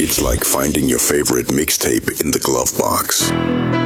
It's like finding your favorite mixtape in the glove box.